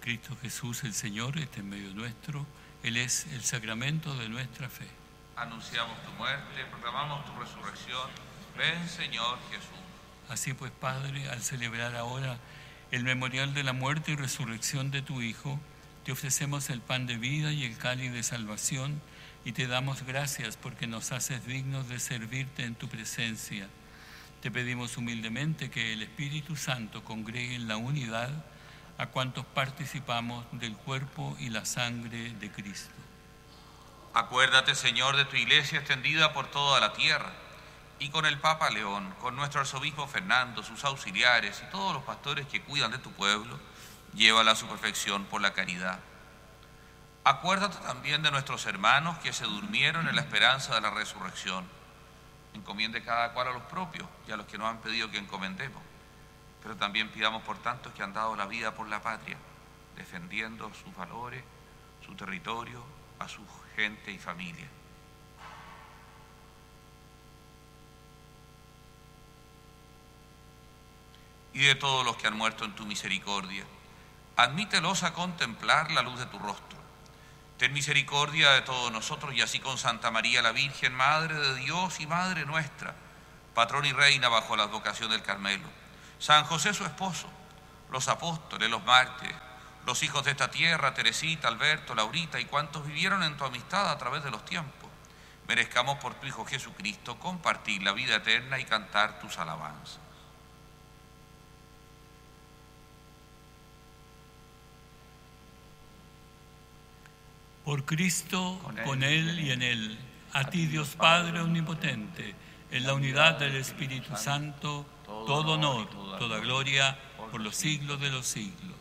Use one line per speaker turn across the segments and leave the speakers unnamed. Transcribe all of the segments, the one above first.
Cristo Jesús, el Señor, está en medio nuestro. Él es el sacramento de nuestra fe.
Anunciamos tu muerte, proclamamos tu resurrección. Ven, Señor Jesús.
Así pues, Padre, al celebrar ahora el memorial de la muerte y resurrección de tu Hijo, te ofrecemos el pan de vida y el cáliz de salvación, y te damos gracias porque nos haces dignos de servirte en tu presencia. Te pedimos humildemente que el Espíritu Santo congregue en la unidad a cuantos participamos del cuerpo y la sangre de Cristo.
Acuérdate, Señor, de tu iglesia extendida por toda la tierra, y con el Papa León, con nuestro arzobispo Fernando, sus auxiliares y todos los pastores que cuidan de tu pueblo, llévala a su perfección por la caridad. Acuérdate también de nuestros hermanos que se durmieron en la esperanza de la resurrección. Encomiende cada cual a los propios y a los que nos han pedido que encomendemos. Pero también pidamos por tantos que han dado la vida por la patria, defendiendo sus valores, su territorio, a su gente y familia. Y de todos los que han muerto en tu misericordia, admítelos a contemplar la luz de tu rostro. Ten misericordia de todos nosotros, y así con Santa María la Virgen, Madre de Dios y Madre nuestra, patrona y reina bajo la advocación del Carmelo, San José su esposo, los apóstoles, los mártires, los hijos de esta tierra, Teresita, Alberto, Laurita y cuantos vivieron en tu amistad a través de los tiempos, merezcamos por tu Hijo Jesucristo compartir la vida eterna y cantar tus alabanzas.
Por Cristo, con Él y en Él, a ti Dios Padre Omnipotente, en la unidad del Espíritu Santo, todo honor, toda gloria, por los siglos de los siglos.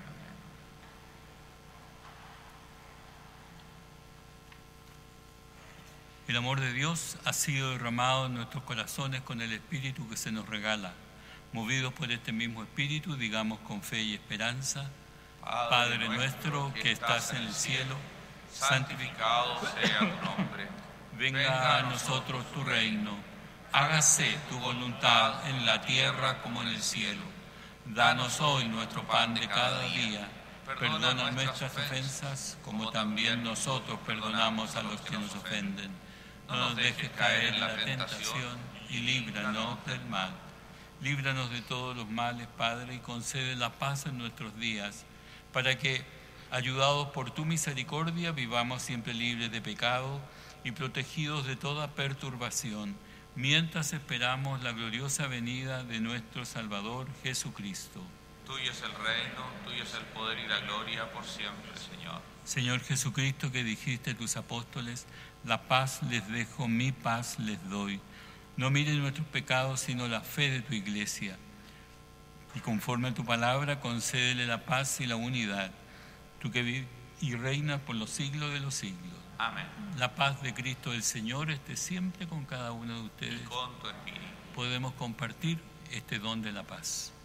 El amor de Dios ha sido derramado en nuestros corazones con el Espíritu que se nos regala. Movidos por este mismo Espíritu, digamos con fe y esperanza: Padre nuestro que estás en el cielo,
santificado sea tu nombre.
Venga a nosotros tu reino. Hágase tu voluntad en la tierra como en el cielo. Danos hoy nuestro pan de cada día. Perdona nuestras ofensas, como también nosotros perdonamos a los que nos ofenden. No nos dejes caer en la tentación y líbranos del mal. Líbranos de todos los males, Padre, y concede la paz en nuestros días, para que, ayudados por tu misericordia, vivamos siempre libres de pecado y protegidos de toda perturbación, mientras esperamos la gloriosa venida de nuestro Salvador Jesucristo.
Tuyo es el reino, tuyo es el poder y la gloria por siempre, Señor.
Señor Jesucristo, que dijiste a tus apóstoles: la paz les dejo, mi paz les doy. No miren nuestros pecados, sino la fe de tu iglesia. Y conforme a tu palabra, concédele la paz y la unidad. Tú que vives y reinas por los siglos de los siglos.
Amén.
La paz de Cristo el Señor esté siempre con cada uno de ustedes.
Y con tu espíritu.
Podemos compartir este don de la paz.